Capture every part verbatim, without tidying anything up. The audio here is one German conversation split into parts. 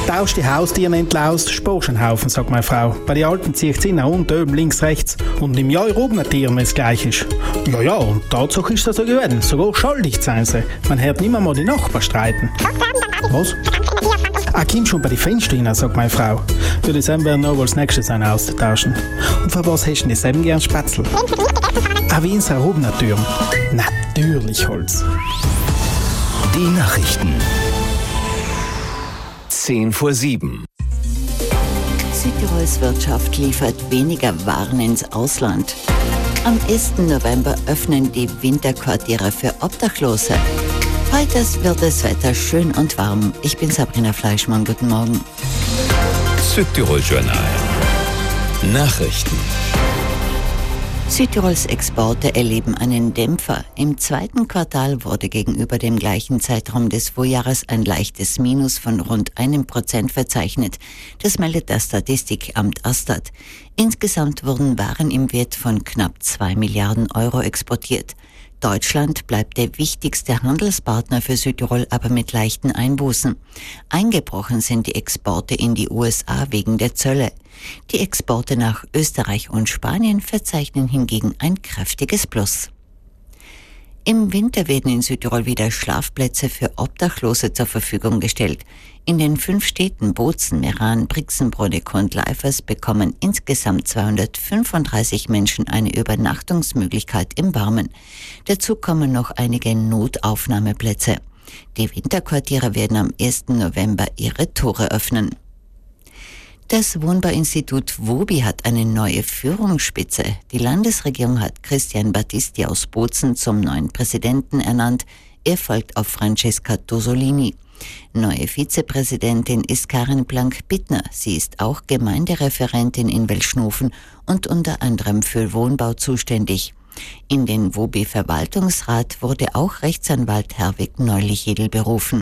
Tausch die Haustiere entlaust, sparst einen Haufen, sagt meine Frau. Bei den Alten ziehe ich sie nach unten, oben, links, rechts. Und im Jahr oben ein Tier, wenn es gleich ist. Ja, ja, und Tatsache ist das so geworden. Sogar schuldig sein sie. Man hört nicht mehr mal die Nachbarn streiten. Was? Ah, komm schon bei den Fenstern rein, sagt meine Frau. Für die Sam werden noch als nächstes einen auszutauschen. Und für was hast du denn Sam gern Spätzle? Ah, wie unsere Hubnertürme. Natürlich Holz. Die Nachrichten. Zehn vor sieben. Südtirols Wirtschaft liefert weniger Waren ins Ausland. Am ersten November öffnen die Winterquartiere für Obdachlose. Heute wird das Wetter schön und warm. Ich bin Sabrina Fleischmann. Guten Morgen. Südtirol Journal. Nachrichten. Südtirols Exporte erleben einen Dämpfer. Im zweiten Quartal wurde gegenüber dem gleichen Zeitraum des Vorjahres ein leichtes Minus von rund einem Prozent verzeichnet. Das meldet das Statistikamt Astat. Insgesamt wurden Waren im Wert von knapp zwei Milliarden Euro exportiert. Deutschland bleibt der wichtigste Handelspartner für Südtirol, aber mit leichten Einbußen. Eingebrochen sind die Exporte in die U S A wegen der Zölle. Die Exporte nach Österreich und Spanien verzeichnen hingegen ein kräftiges Plus. Im Winter werden in Südtirol wieder Schlafplätze für Obdachlose zur Verfügung gestellt. In den fünf Städten Bozen, Meran, Brixen, Bruneck und Leifers bekommen insgesamt zweihundertfünfunddreißig Menschen eine Übernachtungsmöglichkeit im Warmen. Dazu kommen noch einige Notaufnahmeplätze. Die Winterquartiere werden am ersten November ihre Tore öffnen. Das Wohnbauinstitut WOBI hat eine neue Führungsspitze. Die Landesregierung hat Christian Battisti aus Bozen zum neuen Präsidenten ernannt. Er folgt auf Francesca Tosolini. Neue Vizepräsidentin ist Karin Blank-Bittner. Sie ist auch Gemeindereferentin in Welschnofen und unter anderem für Wohnbau zuständig. In den WOBI-Verwaltungsrat wurde auch Rechtsanwalt Herwig Neulich-Jedel berufen.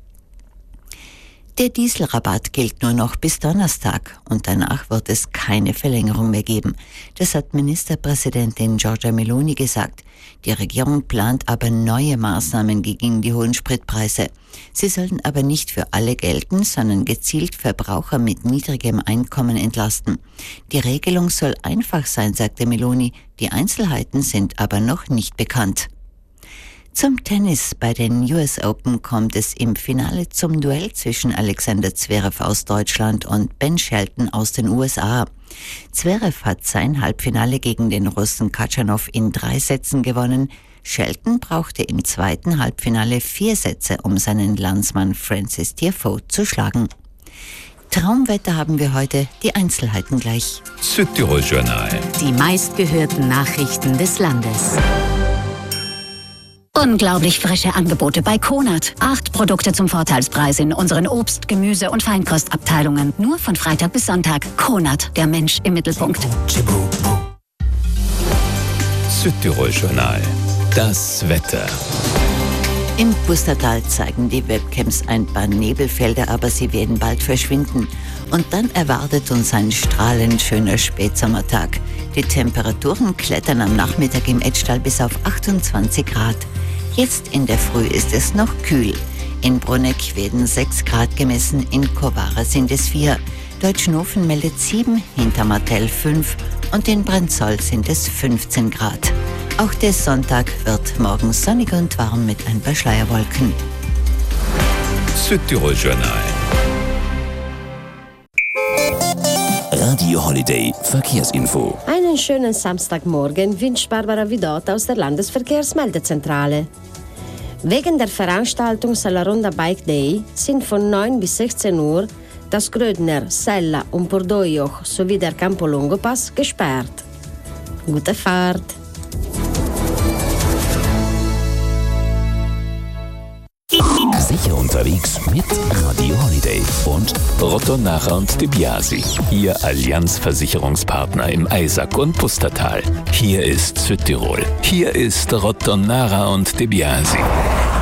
Der Dieselrabatt gilt nur noch bis Donnerstag und danach wird es keine Verlängerung mehr geben. Das hat Ministerpräsidentin Giorgia Meloni gesagt. Die Regierung plant aber neue Maßnahmen gegen die hohen Spritpreise. Sie sollten aber nicht für alle gelten, sondern gezielt Verbraucher mit niedrigem Einkommen entlasten. Die Regelung soll einfach sein, sagte Meloni. Die Einzelheiten sind aber noch nicht bekannt. Zum Tennis. Bei den U S Open kommt es im Finale zum Duell zwischen Alexander Zverev aus Deutschland und Ben Shelton aus den U S A. Zverev hat sein Halbfinale gegen den Russen Khachanov in drei Sätzen gewonnen. Shelton brauchte im zweiten Halbfinale vier Sätze, um seinen Landsmann Francis Tiafoe zu schlagen. Traumwetter haben wir heute, die Einzelheiten gleich. Südtirol Journal. Die meistgehörten Nachrichten des Landes. Unglaublich frische Angebote bei Konert. Acht Produkte zum Vorteilspreis in unseren Obst-, Gemüse- und Feinkostabteilungen. Nur von Freitag bis Sonntag. Konert, der Mensch im Mittelpunkt. Südtirol Journal. Das Wetter. Im Pustertal zeigen die Webcams ein paar Nebelfelder, aber sie werden bald verschwinden. Und dann erwartet uns ein strahlend schöner Spätsommertag. Die Temperaturen klettern am Nachmittag im Etschtal bis auf achtundzwanzig Grad. Jetzt in der Früh ist es noch kühl. In Bruneck werden sechs Grad gemessen, in Kowara sind es vier. Deutschnofen meldet sieben, Hintermartell fünf und in Brenzol sind es fünfzehn Grad. Auch der Sonntag wird morgen sonnig und warm mit ein paar Schleierwolken. Südtirol Journal. Radio Holiday Verkehrsinfo. Einen schönen Samstagmorgen wünscht Barbara Vidot aus der Landesverkehrsmeldezentrale. Wegen der Veranstaltung Salarunda Bike Day sind von neun bis sechzehn Uhr das Grödner, Sella und Bordeaux-Joch sowie der Campo-Longo-Pass gesperrt. Gute Fahrt! Sicher unterwegs mit Radio Holiday und Rotto Nacher und De Biasi, Ihr Allianz-Versicherungspartner im Eisack und Pustertal. Hier ist Südtirol. Hier ist Rotto Nacher und De Biasi.